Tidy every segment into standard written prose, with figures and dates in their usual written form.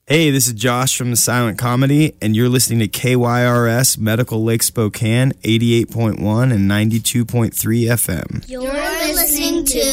Hey, this is Josh from The Silent Comedy, and you're listening to KYRS Medical Lake Spokane, 88.1 and 92.3 FM. You're listening to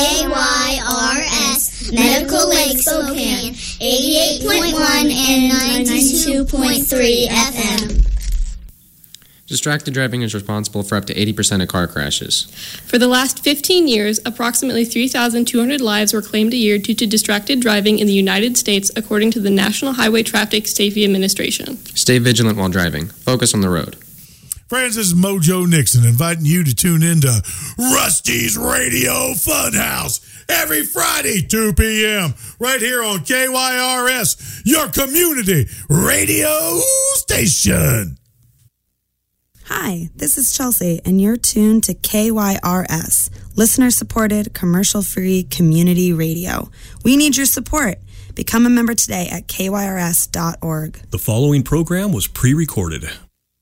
KYRS Medical Lake Spokane, 88.1 and 92.3 FM. Distracted driving is responsible for up to 80% of car crashes. For the last 15 years, approximately 3,200 lives were claimed a year due to distracted driving in the United States, according to the National Highway Traffic Safety Administration. Stay vigilant while driving. Focus on the road. Friends, this is Mojo Nixon inviting you to tune into Rusty's Radio Funhouse every Friday, 2 p.m., right here on KYRS, your community radio station. Hi, this is Chelsea, and you're tuned to KYRS, listener-supported, commercial-free community radio. We need your support. Become a member today at kyrs.org. The following program was pre-recorded.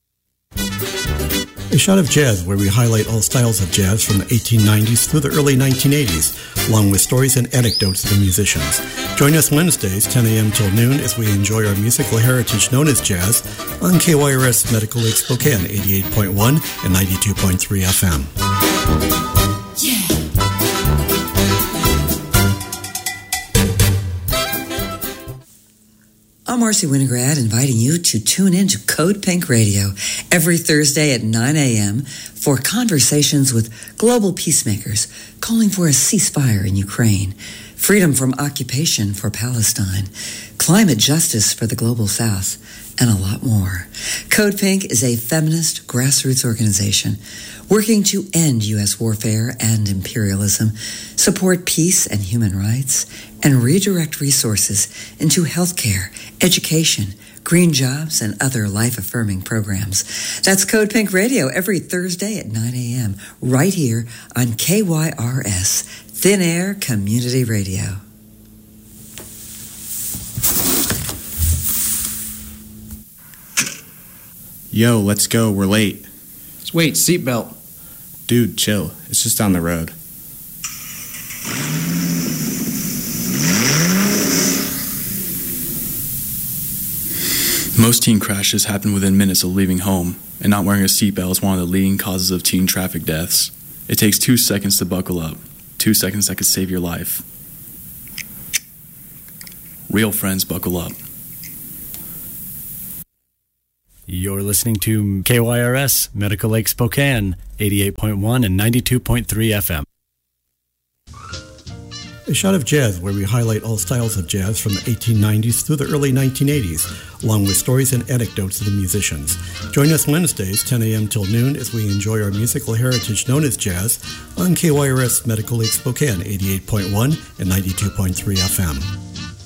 A Shot of Jazz, where we highlight all styles of jazz from the 1890s through the early 1980s, along with stories and anecdotes of the musicians. Join us Wednesdays, 10 a.m. till noon, as we enjoy our musical heritage known as jazz on KYRS Medical Lake Spokane, 88.1 and 92.3 FM. Yeah. I'm Marcy Winograd, inviting you to tune in to Code Pink Radio every Thursday at 9 a.m. for conversations with global peacemakers calling for a ceasefire in Ukraine, freedom from occupation for Palestine, climate justice for the global South, and a lot more. Code Pink is a feminist grassroots organization working to end U.S. warfare and imperialism, support peace and human rights, and redirect resources into healthcare, education, green jobs, and other life-affirming programs. That's Code Pink Radio every Thursday at 9 a.m. right here on KYRS, Thin Air Community Radio. Yo, let's go. We're late. Wait, seatbelt. Dude, chill. It's just down the road. Most teen crashes happen within minutes of leaving home, and not wearing a seatbelt is one of the leading causes of teen traffic deaths. It takes 2 seconds to buckle up. 2 seconds that could save your life. Real friends buckle up. You're listening to KYRS, Medical Lake Spokane, 88.1 and 92.3 FM. A Shot of Jazz, where we highlight all styles of jazz from the 1890s through the early 1980s, along with stories and anecdotes of the musicians. Join us Wednesdays, 10 a.m. till noon, as we enjoy our musical heritage known as jazz on KYRS Medical Lake Spokane, 88.1 and 92.3 FM.